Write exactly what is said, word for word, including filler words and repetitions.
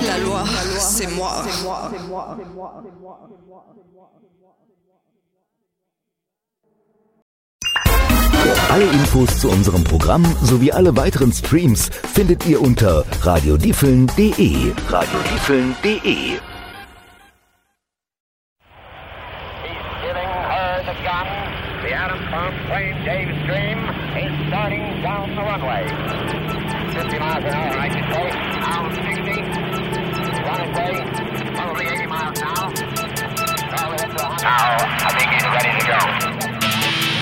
La loi, c'est moi. Alle Infos zu unserem Programm sowie alle weiteren Streams findet ihr unter radiodiefeln punkt de. radiodiefeln punkt de. He's giving her the gun. The Atom Bomb plane, Dave's Dream, is starting down the runway. fifty miles an hour, I should say. Now sixty. Running way.